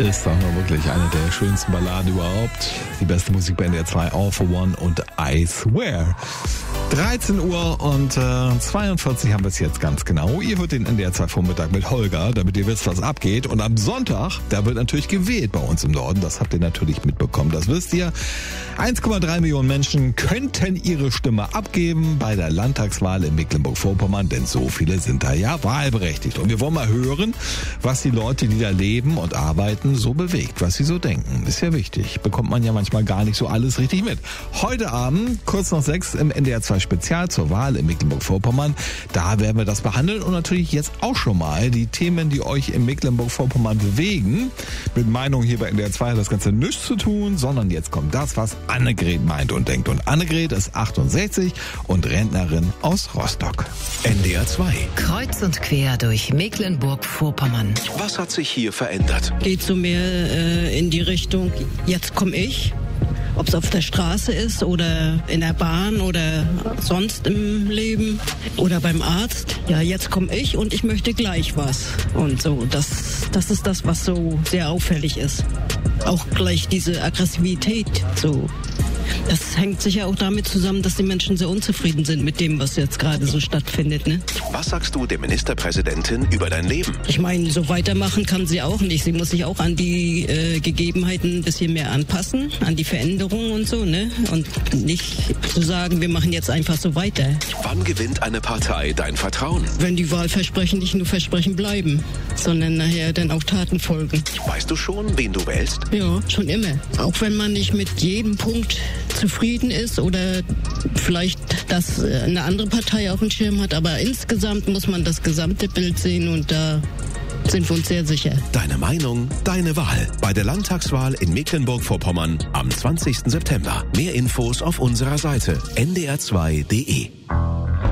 ist auch noch wirklich eine der schönsten Balladen überhaupt. Die beste Musik bei NDR 2, All for One und I Swear. 13 Uhr und 42 haben wir es jetzt ganz genau. Ihr hört den NDR 2 Vormittag mit Holger, damit ihr wisst, was abgeht. Und am Sonntag, da wird natürlich gewählt bei uns im Norden. Das habt ihr natürlich mitbekommen. Das wisst ihr. 1,3 Millionen Menschen könnten ihre Stimme abgeben bei der Landtagswahl in Mecklenburg-Vorpommern, denn so viele sind da ja wahlberechtigt. Und wir wollen mal hören, was die Leute, die da leben und arbeiten, so bewegt, was sie so denken. Ist ja wichtig. Bekommt man ja manchmal gar nicht so alles richtig mit. Heute Abend, kurz nach 6 im NDR 2 Spezial zur Wahl in Mecklenburg-Vorpommern. Da werden wir das behandeln und natürlich jetzt auch schon mal die Themen, die euch in Mecklenburg-Vorpommern bewegen. Mit Meinung hier bei NDR 2 hat das Ganze nichts zu tun, sondern jetzt kommt das, was Annegret meint und denkt. Und Annegret ist 68 und Rentnerin aus Rostock. NDR 2. Kreuz und quer durch Mecklenburg-Vorpommern. Was hat sich hier verändert? Geht so mehr in die Richtung, jetzt komme ich. Ob es auf der Straße ist oder in der Bahn oder sonst im Leben oder beim Arzt. Ja, jetzt komme ich und ich möchte gleich was. Und so, das ist das, was so sehr auffällig ist. Auch gleich diese Aggressivität, so. Das hängt sicher auch damit zusammen, dass die Menschen sehr unzufrieden sind mit dem, was jetzt gerade so stattfindet, ne? Was sagst du der Ministerpräsidentin über dein Leben? Ich meine, so weitermachen kann sie auch nicht. Sie muss sich auch an die Gegebenheiten ein bisschen mehr anpassen, an die Veränderungen und so, ne? Und nicht zu sagen, wir machen jetzt einfach so weiter. Wann gewinnt eine Partei dein Vertrauen? Wenn die Wahlversprechen nicht nur Versprechen bleiben, sondern nachher dann auch Taten folgen. Weißt du schon, wen du wählst? Ja, schon immer. Auch wenn man nicht mit jedem Punkt zufrieden ist oder vielleicht das eine andere Partei auf dem Schirm hat, aber insgesamt muss man das gesamte Bild sehen und da sind wir uns sehr sicher. Deine Meinung, deine Wahl. Bei der Landtagswahl in Mecklenburg-Vorpommern am 20. September. Mehr Infos auf unserer Seite ndr2.de.